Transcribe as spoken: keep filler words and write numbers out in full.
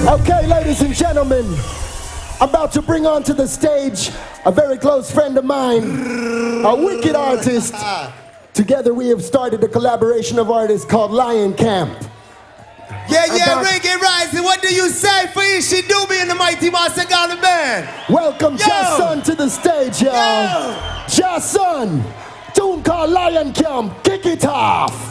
Okay, ladies and gentlemen, I'm about to bring onto the stage a very close friend of mine, a wicked artist. Together we have started a collaboration of artists called Lion Camp. Yeah, yeah, About... Reggae Rising, what do you say for Ishi Doobie and the Mighty Master Garland Band? Welcome Jason to the stage, y'all. Yo. Jason, tune called Lion Camp, kick it off.